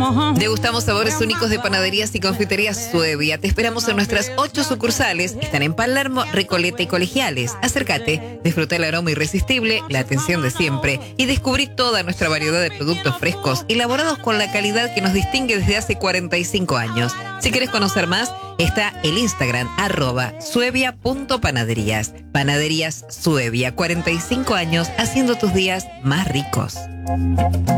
Degustamos sabores únicos de panaderías y confiterías Suevia. Te esperamos en nuestras 8 sucursales. Están en Palermo, Recoleta y Colegiales. Acércate, disfruta el aroma irresistible, la atención de siempre y descubrí toda nuestra variedad de productos frescos elaborados con la calidad que nos distingue desde hace 45 años. Si quieres conocer más, está el Instagram @suevia.panaderías. Panaderías Suevia, 45 años haciendo tus días más ricos.